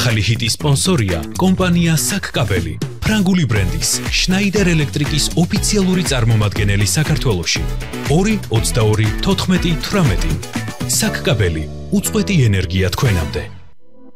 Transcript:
ახალი ჰიტის სპონსორია კომპანია SAC-კაბელი, ფრანგული ბრენდის Schneider Electric-ის ოფიციალური წარმომადგენელი საქართველოში. 2 22 14 18. SAC-კაბელი, უწყვეტი ენერგია თქვენამდე.